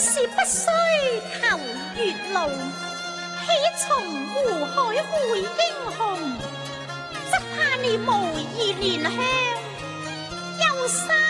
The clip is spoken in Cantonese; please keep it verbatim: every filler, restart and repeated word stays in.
是不須求月老，豈從湖海會英雄？只怕你無意憐香，憂心